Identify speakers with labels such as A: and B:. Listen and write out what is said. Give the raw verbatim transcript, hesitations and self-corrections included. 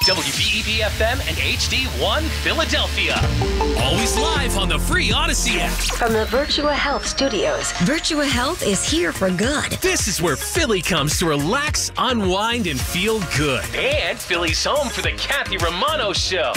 A: W B E B F M and H D one Philadelphia.
B: Always live on the free Odyssey app.
C: From the Virtua Health Studios, Virtua Health is here for good.
B: This is where Philly comes to relax, unwind, and feel good.
A: And Philly's home for the Kathy Romano Show.